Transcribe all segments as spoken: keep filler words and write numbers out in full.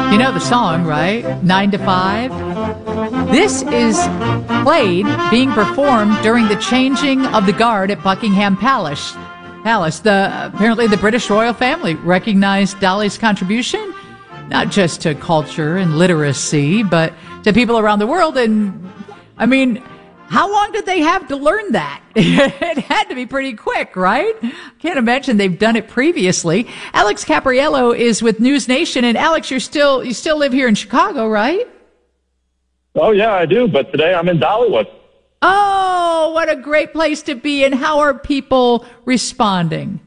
You know the song, right? Nine to Five. This is played, being performed during the changing of the guard at Buckingham Palace. Palace. The apparently the British royal family recognized Dolly's contribution, not just to culture and literacy, but to people around the world. And I mean, how long did they have to learn that? It had to be pretty quick, right? Can't imagine they've done it previously. Alex Capriello is with News Nation, and Alex, you're still you still live here in Chicago, right? Oh yeah, I do. But today I'm in Dollywood. Oh, what a great place to be! And how are people responding?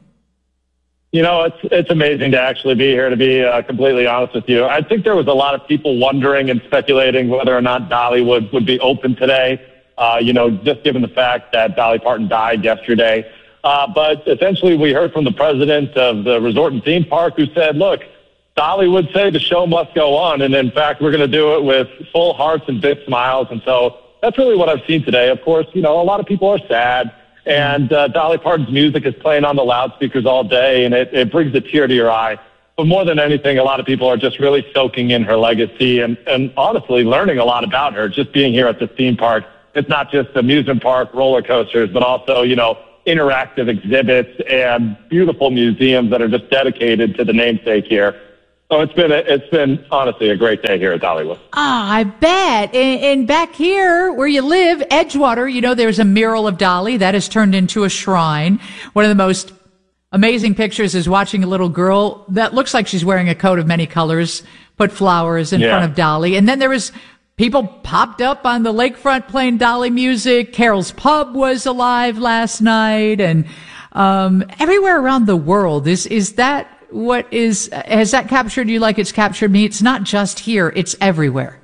You know, it's it's amazing to actually be here, to be uh, completely honest with you. I think there was a lot of people wondering and speculating whether or not Dollywood would be open today, uh, you know, just given the fact that Dolly Parton died yesterday. Uh, but essentially, we heard from the president of the resort and theme park who said, look, Dolly would say the show must go on. And in fact, we're going to do it with full hearts and big smiles. And so that's really what I've seen today. Of course, you know, a lot of people are sad. And uh, Dolly Parton's music is playing on the loudspeakers all day, and it, it brings a tear to your eye. But more than anything, a lot of people are just really soaking in her legacy and, and honestly learning a lot about her, just being here at the theme park. It's not just amusement park roller coasters, but also, you know, interactive exhibits and beautiful museums that are just dedicated to the namesake here. So it's been, a, it's been honestly a great day here at Dollywood. Ah, I bet. And, and back here where you live, Edgewater, you know, there's a mural of Dolly that has turned into a shrine. One of the most amazing pictures is watching a little girl that looks like she's wearing a coat of many colors, put flowers in Yeah. front of Dolly. And then there was people popped up on the lakefront playing Dolly music. Carol's Pub was alive last night. And um, everywhere around the world, is is that what is, has that captured you like it's captured me? It's not just here, it's everywhere.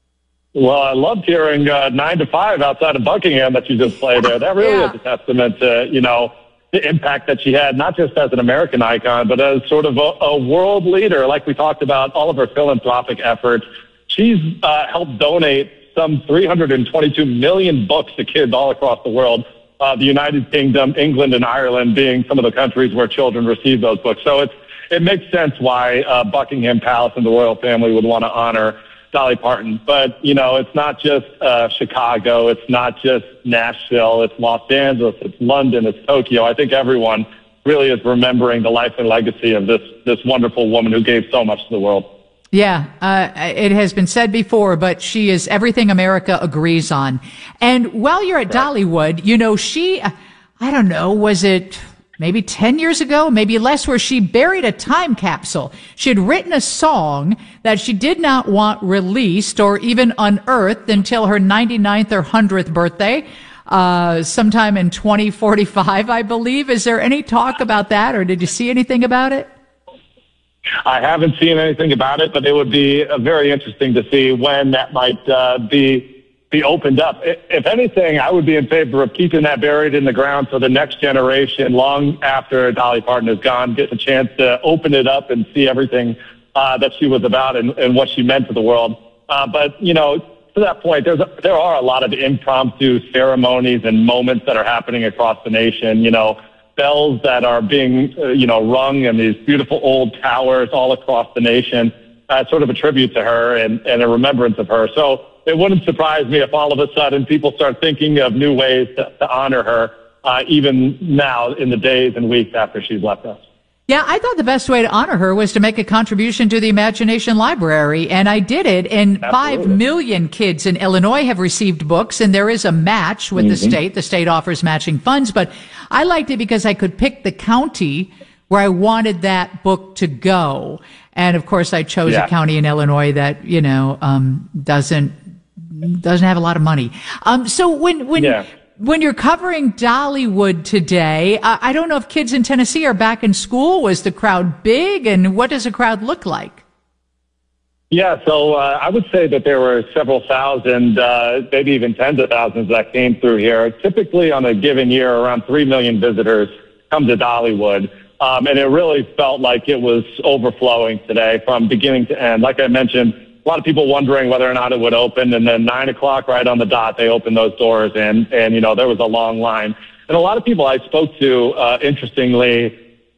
Well, I loved hearing uh, nine to five outside of Buckingham that you just played there. That really Yeah. is a testament to, you know, the impact that she had, not just as an American icon, but as sort of a, a world leader. Like we talked about, all of her philanthropic efforts. She's uh, helped donate some three hundred twenty-two million books to kids all across the world. Uh, the United Kingdom, England, and Ireland being some of the countries where children receive those books. So it's It makes sense why uh, Buckingham Palace and the royal family would want to honor Dolly Parton. But, you know, it's not just uh, Chicago. It's not just Nashville. It's Los Angeles. It's London. It's Tokyo. I think everyone really is remembering the life and legacy of this, this wonderful woman who gave so much to the world. Yeah, uh, it has been said before, but she is everything America agrees on. And while you're at Dollywood, you know, she, I don't know, was it maybe ten years ago, maybe less, where she buried a time capsule. She had written a song that she did not want released or even unearthed until her ninety-ninth or one hundredth birthday, uh, sometime in twenty forty-five, I believe. Is there any talk about that, or did you see anything about it? I haven't seen anything about it, but it would be uh, very interesting to see when that might uh, be be opened up. If anything, I would be in favor of keeping that buried in the ground so the next generation, long after Dolly Parton is gone, gets a chance to open it up and see everything uh, that she was about and, and what she meant to the world. Uh, but, you know, to that point, there's a, there are a lot of impromptu ceremonies and moments that are happening across the nation, you know, bells that are being, uh, you know, rung in these beautiful old towers all across the nation, uh, sort of a tribute to her and, and a remembrance of her. So it wouldn't surprise me if all of a sudden people start thinking of new ways to, to honor her, uh, even now in the days and weeks after she's left us. Yeah, I thought the best way to honor her was to make a contribution to the Imagination Library, and I did it. And five million kids in Illinois have received books, and there is a match with mm-hmm. the state. The state offers matching funds, but I liked it because I could pick the county where I wanted that book to go. And of course, I chose yeah. a county in Illinois that, you know, um, doesn't doesn't have a lot of money. Um, so when when yeah. when you're covering Dollywood today, uh, I don't know if kids in Tennessee are back in school. Was the crowd big, and what does the crowd look like? Yeah, so uh, I would say that there were several thousand, uh, maybe even tens of thousands that came through here. Typically on a given year, around three million visitors come to Dollywood. Um, and it really felt like it was overflowing today from beginning to end. Like I mentioned, a lot of people wondering whether or not it would open. And then nine o'clock right on the dot, they opened those doors. And, and you know, there was a long line. And a lot of people I spoke to, uh, interestingly,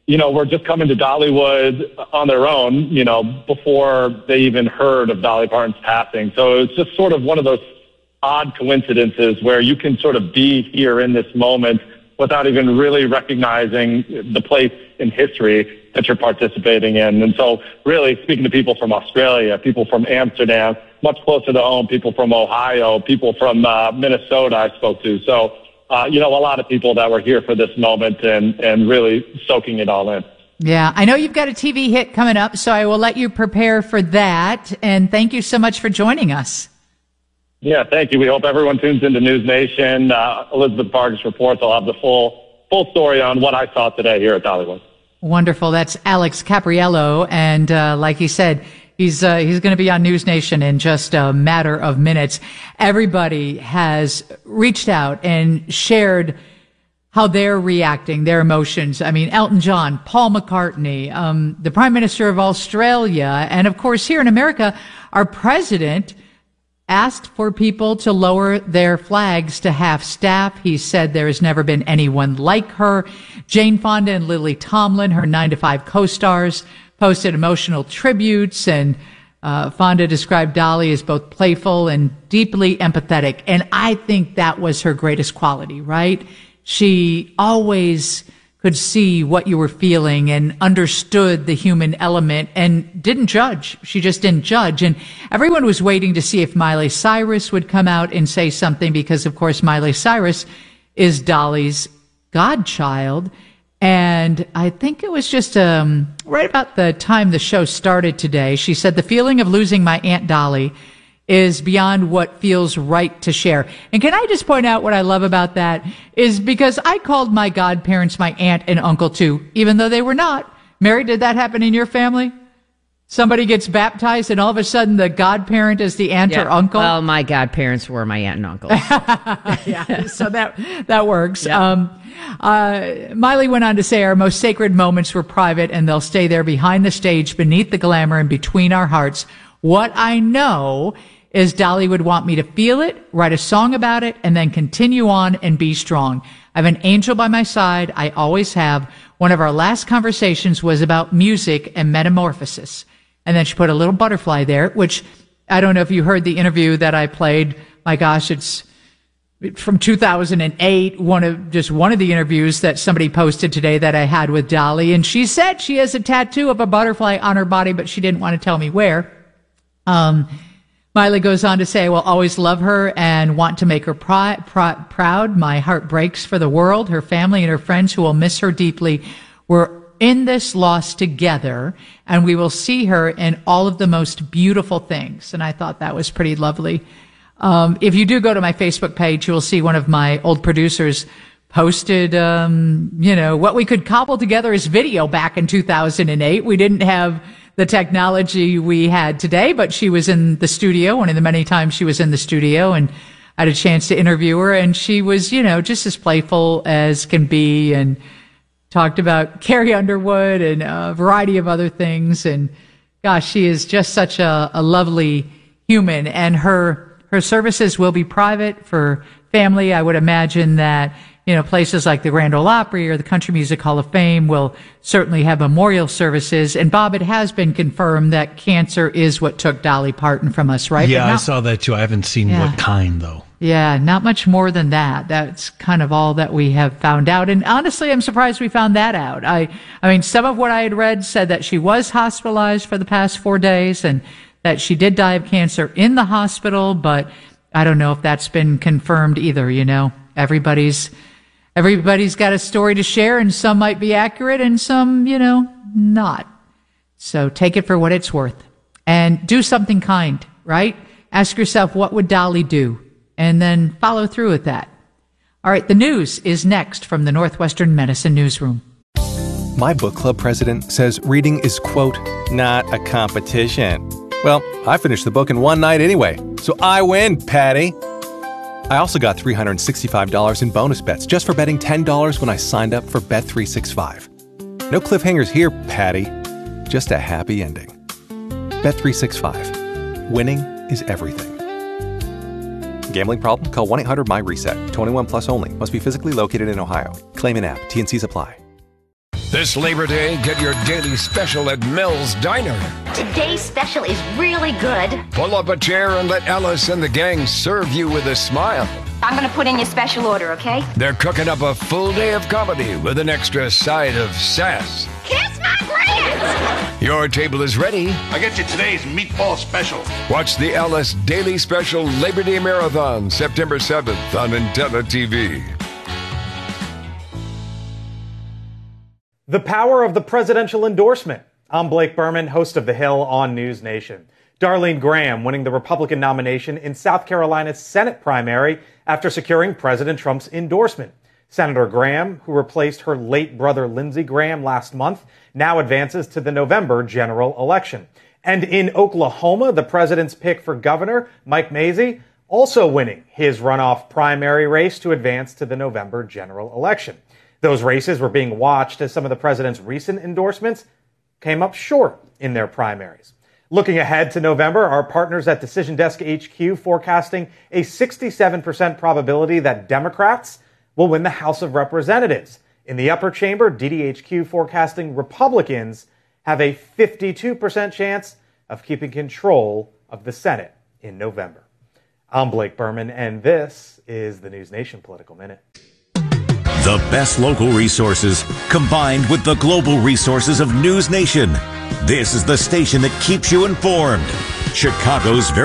you know, were just coming to Dollywood on their own, you know, before they even heard of Dolly Parton's passing. So it's just sort of one of those odd coincidences where you can sort of be here in this moment without even really recognizing the place in history that you're participating in. And so really speaking to people from Australia, people from Amsterdam, much closer to home, people from Ohio, people from uh, Minnesota I spoke to. So, uh, you know, a lot of people that were here for this moment and, and really soaking it all in. Yeah, I know you've got a T V hit coming up, so I will let you prepare for that. And thank you so much for joining us. Yeah, thank you. We hope everyone tunes into News Nation. Uh, Elizabeth Vargas reports. I'll have the full full story on what I saw today here at Dollywood. Wonderful. That's Alex Capriello, and uh, like he said, he's uh, he's going to be on News Nation in just a matter of minutes. Everybody has reached out and shared how they're reacting, their emotions. I mean, Elton John, Paul McCartney, um, the Prime Minister of Australia, and of course here in America, our president asked for people to lower their flags to half staff. He said there has never been anyone like her. Jane Fonda and Lily Tomlin, her nine to five co-stars, posted emotional tributes, and uh, Fonda described Dolly as both playful and deeply empathetic. And I think that was her greatest quality, right? She always could see what you were feeling and understood the human element and didn't judge. She just didn't judge. And everyone was waiting to see if Miley Cyrus would come out and say something because, of course, Miley Cyrus is Dolly's godchild. And I think it was just um, right about the time the show started today, she said, the feeling of losing my Aunt Dolly is beyond what feels right to share. And can I just point out what I love about that is because I called my godparents my aunt and uncle too, even though they were not. Mary, did that happen in your family? Somebody gets baptized and all of a sudden the godparent is the aunt yeah. or uncle? Well, my godparents were my aunt and uncle. Yeah, so that that works. Yep. Um, uh, Miley went on to say, our most sacred moments were private and they'll stay there behind the stage, beneath the glamour and between our hearts. What I know is Dolly would want me to feel it, write a song about it, and then continue on and be strong. I have an angel by my side. I always have. One of our last conversations was about music and metamorphosis. And then she put a little butterfly there, which I don't know if you heard the interview that I played. My gosh, it's from two thousand eight, one of just one of the interviews that somebody posted today that I had with Dolly. And she said she has a tattoo of a butterfly on her body, but she didn't want to tell me where. Um, Miley goes on to say, I will always love her and want to make her pri- pr- proud. My heart breaks for the world, her family, and her friends who will miss her deeply. We're in this loss together, and we will see her in all of the most beautiful things. And I thought that was pretty lovely. Um, if you do go to my Facebook page, you will see one of my old producers posted, um, you know, what we could cobble together as video back in two thousand eight. We didn't have the technology we had today, but she was in the studio, one of the many times she was in the studio, and I had a chance to interview her, and she was, you know, just as playful as can be, and talked about Carrie Underwood and a variety of other things. And gosh, she is just such a, a lovely human, and her her services will be private for family. I would imagine that, you know, places like the Grand Ole Opry or the Country Music Hall of Fame will certainly have memorial services. And Bob, it has been confirmed that cancer is what took Dolly Parton from us, right? Yeah, not, I saw that too. I haven't seen yeah. what kind though. Yeah, not much more than that. That's kind of all that we have found out. And honestly, I'm surprised we found that out. I, I mean, some of what I had read said that she was hospitalized for the past four days and that she did die of cancer in the hospital, but I don't know if that's been confirmed either. You know, everybody's, everybody's got a story to share, and some might be accurate and some, you know, not. So take it for what it's worth and do something kind, right? Ask yourself, what would Dolly do? And then follow through with that. All right, the news is next from the Northwestern Medicine Newsroom. My book club president says reading is, quote, not a competition. Well, I finished the book in one night anyway, so I win, Patty. I also got three hundred sixty-five dollars in bonus bets just for betting ten dollars when I signed up for Bet three sixty-five. No cliffhangers here, Patty. Just a happy ending. Bet three sixty-five. Winning is everything. Gambling problem? Call one eight hundred my reset. twenty-one plus only. Must be physically located in Ohio. Claim in app. T and C's apply. This Labor Day, get your daily special at Mel's Diner. Today's special is really good. Pull up a chair and let Ellis and the gang serve you with a smile. I'm going to put in your special order, okay? They're cooking up a full day of comedy with an extra side of sass. Kiss my grits! Your table is ready. I get you today's meatball special. Watch the Ellis Daily Special Labor Day Marathon, September seventh on Intella T V. The power of the presidential endorsement. I'm Blake Berman, host of The Hill on News Nation. Darlene Graham winning the Republican nomination in South Carolina's Senate primary after securing President Trump's endorsement. Senator Graham, who replaced her late brother Lindsey Graham last month, now advances to the November general election. And in Oklahoma, the president's pick for governor, Mike Mazzei, also winning his runoff primary race to advance to the November general election. Those races were being watched as some of the president's recent endorsements came up short in their primaries. Looking ahead to November, our partners at Decision Desk H Q forecasting a sixty-seven percent probability that Democrats will win the House of Representatives. In the upper chamber, D D H Q forecasting Republicans have a fifty-two percent chance of keeping control of the Senate in November. I'm Blake Berman, and this is the News Nation Political Minute. The best local resources combined with the global resources of News Nation. This is the station that keeps you informed. Chicago's very